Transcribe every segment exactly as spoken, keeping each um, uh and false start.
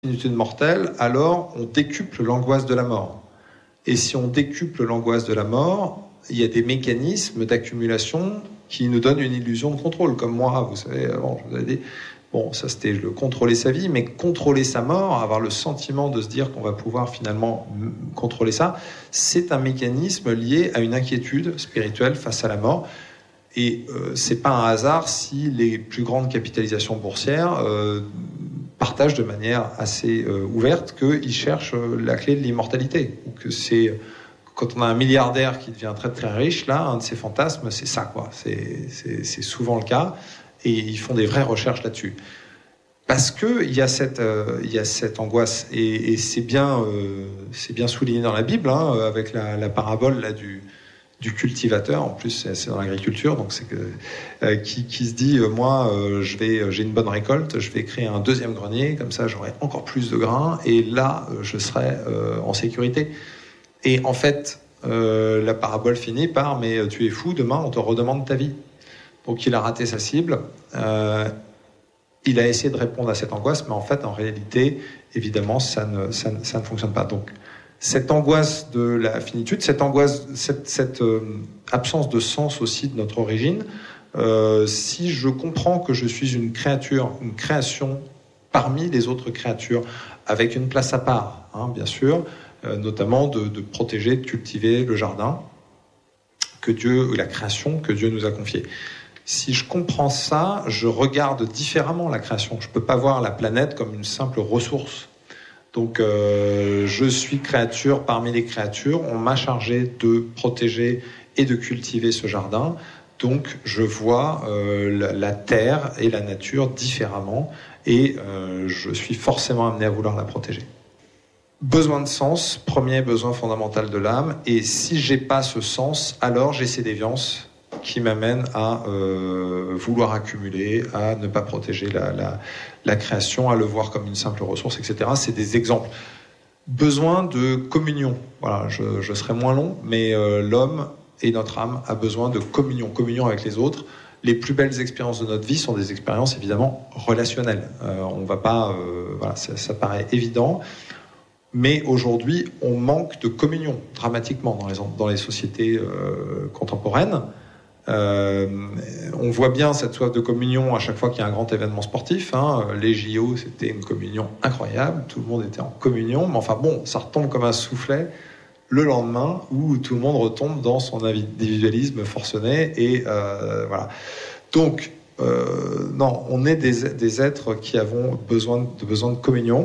finitude mortelle, alors on décuple l'angoisse de la mort. Et si on décuple l'angoisse de la mort, il y a des mécanismes d'accumulation qui nous donnent une illusion de contrôle. Comme moi, vous savez, avant, je vous avais dit, bon, ça c'était le contrôler sa vie, mais contrôler sa mort, avoir le sentiment de se dire qu'on va pouvoir finalement contrôler ça, c'est un mécanisme lié à une inquiétude spirituelle face à la mort. Et euh, c'est pas un hasard si les plus grandes capitalisations boursières euh, partagent de manière assez euh, ouverte qu'ils cherchent euh, la clé de l'immortalité. Ou que c'est quand on a un milliardaire qui devient très très riche, là, un de ses fantasmes, c'est ça, quoi. C'est, c'est, c'est souvent le cas, et ils font des vraies recherches là-dessus. Parce que il y a cette, euh, il y a cette angoisse, et, et c'est bien, euh, c'est bien souligné dans la Bible, hein, avec la, la parabole là du du cultivateur, en plus c'est, c'est dans l'agriculture, donc c'est que euh, qui, qui se dit euh, moi euh, je vais, j'ai une bonne récolte, je vais créer un deuxième grenier, comme ça j'aurai encore plus de grains, et là euh, je serai euh, en sécurité. Et en fait, euh, la parabole finit par mais tu es fou, demain on te redemande ta vie. Donc il a raté sa cible. Euh, il a essayé de répondre à cette angoisse, mais en fait en réalité, évidemment, ça ne, ça ne, ça ne fonctionne pas. Donc cette angoisse de la finitude, cette angoisse, cette, cette euh, absence de sens aussi de notre origine, euh, si je comprends que je suis une créature, une création parmi les autres créatures, avec une place à part, hein, bien sûr, euh, notamment de, de protéger, de cultiver le jardin que Dieu, la création que Dieu nous a confiée. Si je comprends ça, je regarde différemment la création. Je ne peux pas voir la planète comme une simple ressource. Donc, euh, je suis créature parmi les créatures. On m'a chargé de protéger et de cultiver ce jardin. Donc, je vois euh, la, la terre et la nature différemment, et euh, je suis forcément amené à vouloir la protéger. Besoin de sens, premier besoin fondamental de l'âme. Et si j'ai pas ce sens, alors j'ai ces déviances qui m'amènent à euh, vouloir accumuler, à ne pas protéger la, la, la création, à le voir comme une simple ressource, et cetera. C'est des exemples. Besoin de communion. Voilà, je, je serai moins long, mais euh, l'homme et notre âme a besoin de communion, communion avec les autres. Les plus belles expériences de notre vie sont des expériences évidemment relationnelles. Euh, on va pas, euh, voilà, ça, ça paraît évident. Mais aujourd'hui, on manque de communion dramatiquement dans les, dans les sociétés euh, contemporaines. Euh, on voit bien cette soif de communion à chaque fois qu'il y a un grand événement sportif, hein. Les J O, c'était une communion incroyable, tout le monde était en communion, mais enfin bon, ça retombe comme un soufflet le lendemain où tout le monde retombe dans son individualisme forcené, et euh, voilà. Donc euh, non, on est des, des êtres qui avons besoin de, besoin de communion.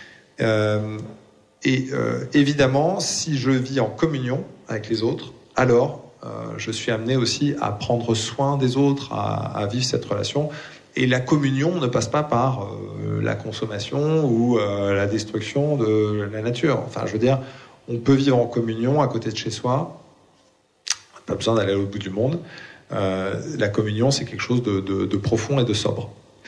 Euh, et euh, évidemment, si je vis en communion avec les autres, alors Euh, je suis amené aussi à prendre soin des autres, à, à vivre cette relation. Et la communion ne passe pas par euh, la consommation ou euh, la destruction de la nature. Enfin, je veux dire, on peut vivre en communion à côté de chez soi. Pas besoin d'aller à l'autre bout du monde. Euh, la communion, c'est quelque chose de, de, de profond et de sobre.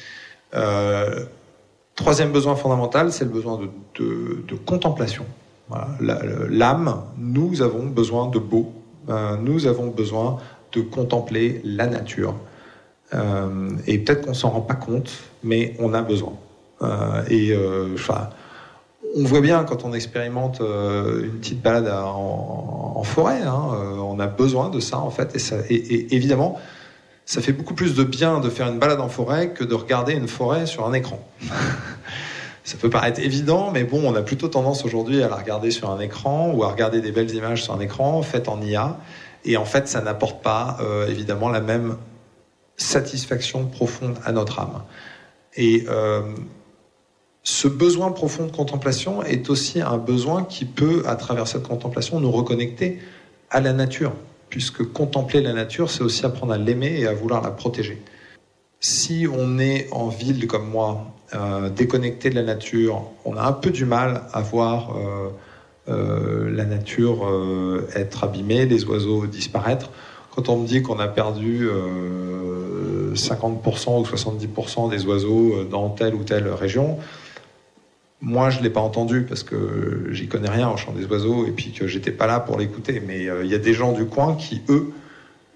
Euh, troisième besoin fondamental, c'est le besoin de, de, de contemplation. Voilà. La, l'âme, nous avons besoin de beau. Euh, nous avons besoin de contempler la nature. Euh, et peut-être qu'on s'en rend pas compte, mais on a besoin. Euh, et euh, enfin, on voit bien quand on expérimente euh, une petite balade en, en forêt, hein, euh, on a besoin de ça en fait. Et, ça, et, et évidemment, ça fait beaucoup plus de bien de faire une balade en forêt que de regarder une forêt sur un écran. Ça peut paraître évident, mais bon, on a plutôt tendance aujourd'hui à la regarder sur un écran ou à regarder des belles images sur un écran faites en I A. Et en fait, ça n'apporte pas, euh, évidemment, la même satisfaction profonde à notre âme. Et euh, ce besoin profond de contemplation est aussi un besoin qui peut, à travers cette contemplation, nous reconnecter à la nature. Puisque contempler la nature, c'est aussi apprendre à l'aimer et à vouloir la protéger. Si on est en ville comme moi, euh, déconnecté de la nature, on a un peu du mal à voir euh, euh, la nature euh, être abîmée, les oiseaux disparaître. Quand on me dit qu'on a perdu euh, cinquante pour cent ou soixante-dix pour cent des oiseaux dans telle ou telle région, moi je ne l'ai pas entendu parce que j'y connais rien au chant des oiseaux et puis que j'étais pas là pour l'écouter. Mais il euh, y a des gens du coin qui, eux,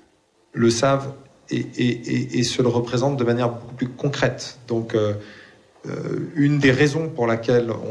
le savent et, et, et, et se le représentent de manière beaucoup plus concrète. Donc, euh, euh, une des raisons pour laquelle